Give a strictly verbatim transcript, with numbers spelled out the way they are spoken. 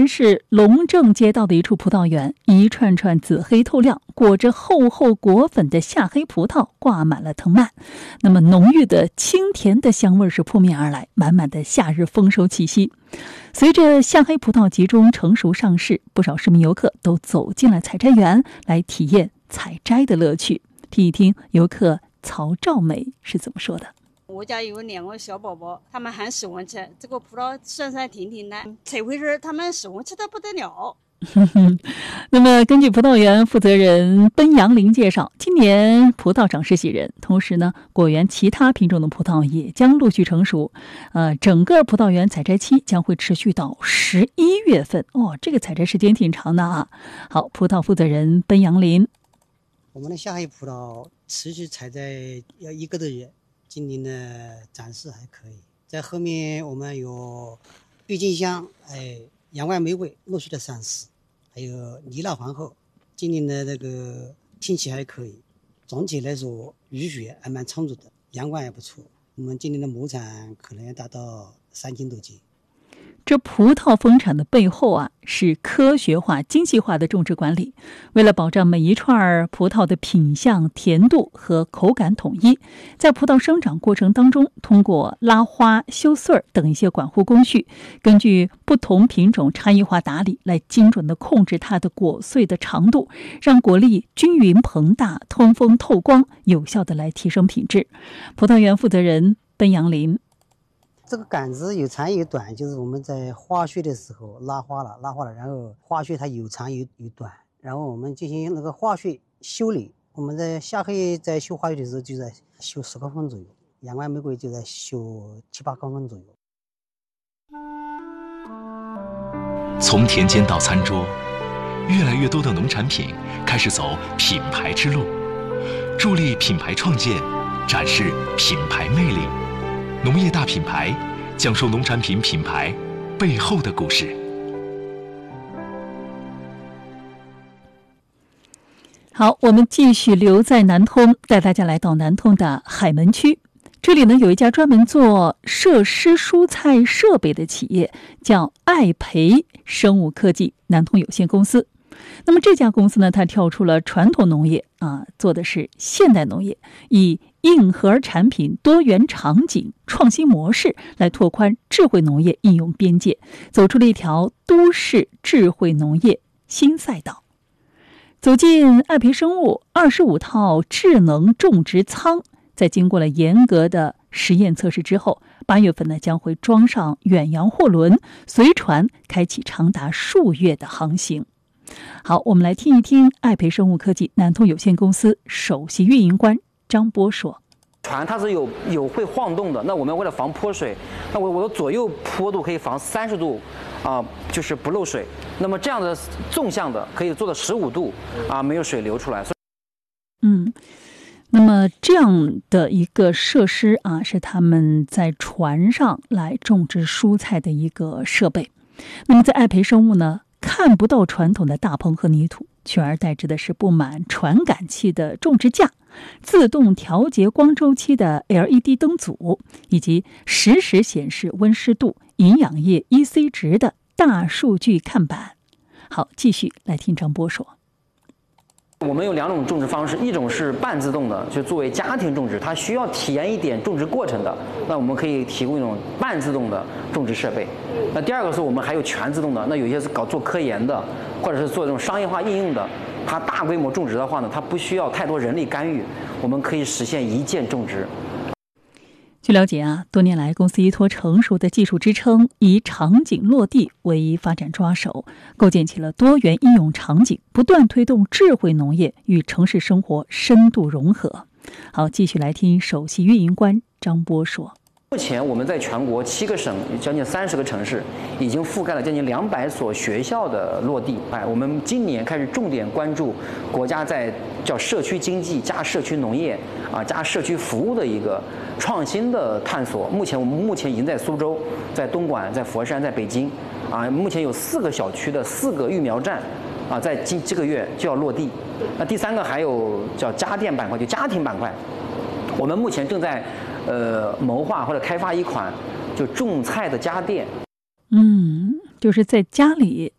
市龙正街道的一处葡萄园，一串串紫黑透亮、裹着厚厚果粉的夏黑葡萄挂满了藤蔓。那么浓郁的清甜的香味是扑面而来，满满的夏日丰收气息。随着夏黑葡萄集中成熟上市，不少市民游客都走进了采摘园，来体验采摘的乐趣。听一听游客曹兆美是怎么说的。 我家有两个小宝宝，他们很喜欢吃这个葡萄，酸酸甜甜的，采回时他们喜欢吃的不得了。 那么根据葡萄园负责人奔阳林介绍，今年葡萄长势喜人，同时呢果园其他品种的葡萄也将陆续成熟。呃，整个葡萄园采摘期将会持续到十一月份哦，这个采摘时间挺长的啊。好，葡萄负责人奔阳林， 我们的夏黑葡萄持续采摘要一个多月，今年的展示还可以。在后面我们有郁金香、哎洋槐玫瑰陆续的上市，还有尼拉皇后，今年的这个天气还可以，总体来说雨雪还蛮充足的，阳光也不错。我们今年的亩产可能要达到三斤多斤。 这葡萄丰产的背后啊，是科学化、精细化的种植管理。为了保障每一串葡萄的品相、甜度和口感统一，在葡萄生长过程当中，通过拉花、修穗儿等一些管护工序，根据不同品种差异化打理，来精准地控制它的果穗的长度，让果粒均匀膨大、通风透光，有效地来提升品质。葡萄园负责人奔阳林。 这个杆子有长有短，就是我们在花序的时候拉花了，拉花了，然后花序它有长有有短，然后我们进行那个花序修理。我们在夏黑在修花序的时候就在修十公分左右，洋槐玫瑰就在修七八公分左右。 从田间到餐桌，越来越多的农产品开始走品牌之路，助力品牌创建，展示品牌魅力。农业大品牌，讲述农产品品牌背后的故事。 好，我们继续留在南通，带大家来到南通的海门区。这里呢有一家专门做设施蔬菜设备的企业，叫爱培生物科技南通有限公司。那么这家公司呢，它跳出了传统农业啊，做的是现代农业，以硬核产品多元场景创新模式来拓宽智慧农业应用边界，走出了一条都市智慧农业新赛道。走进爱培生物二十五套智能种植舱，在经过了严格的实验测试之后，八月份呢将会装上远洋货轮，随船开启长达数月的航行。好，我们来听一听爱培生物科技南通有限公司首席运营官张波说。 船它是有有会晃动的，那我们为了防泼水，那我我的左右坡度可以防三十度，啊、呃，就是不漏水。那么这样的纵向的可以做到十五度，啊、呃，没有水流出来。 嗯，那么这样的一个设施啊，是他们在船上来种植蔬菜的一个设备。那么在爱培生物呢，看不到传统的大棚和泥土，取而代之的是布满传感器的种植架，自动调节光周期的 L E D 灯组，以及实时显示温湿度、营养液 E C 值的大数据看板。好，继续来听张波说。 我们有两种种植方式，一种是半自动的，就作为家庭种植，它需要体验一点种植过程的，那我们可以提供一种半自动的种植设备。那第二个是我们还有全自动的，那有些是搞做科研的，或者是做这种商业化应用的，它大规模种植的话呢，它不需要太多人力干预，我们可以实现一键种植。 据了解啊，多年来公司依托成熟的技术支撑，以场景落地为发展抓手，构建起了多元应用场景，不断推动智慧农业与城市生活深度融合。好，继续来听首席运营官张波说。 目前我们在全国七个省，将近三十个城市，已经覆盖了将近两百所学校的落地。哎，我们今年开始重点关注国家在叫社区经济加社区农业啊加社区服务的一个创新的探索。目前我们目前已经在苏州、在东莞、在佛山、在北京，啊，目前有四个小区的四个育苗站，啊，在今这个月就要落地。那第三个还有叫家电板块，就家庭板块，我们目前正在。呃，谋划或者开发一款就种菜的家电， 嗯，就是在家里